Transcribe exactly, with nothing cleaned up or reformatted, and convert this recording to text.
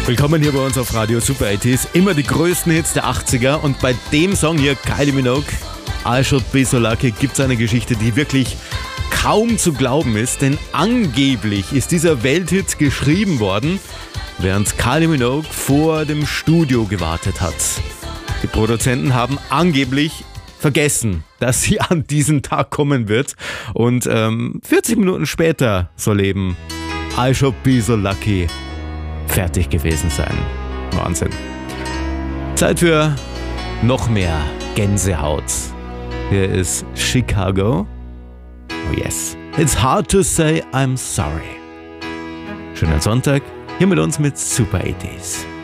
Willkommen hier bei uns auf Radio Super achtziger. Immer die größten Hits der achtziger. Und bei dem Song hier, Kylie Minogue, I Should Be So Lucky, gibt es eine Geschichte, die wirklich kaum zu glauben ist. Denn angeblich ist dieser Welthit geschrieben worden, während Kylie Minogue vor dem Studio gewartet hat. Die Produzenten haben angeblich vergessen, dass sie an diesen Tag kommen wird. Und ähm, vierzig Minuten später soll eben I Should Be So Lucky fertig gewesen sein. Wahnsinn. Zeit für noch mehr Gänsehaut. Hier ist Chicago. Oh yes. It's hard to say I'm sorry. Schönen Sonntag. Hier mit uns mit Super achtziger.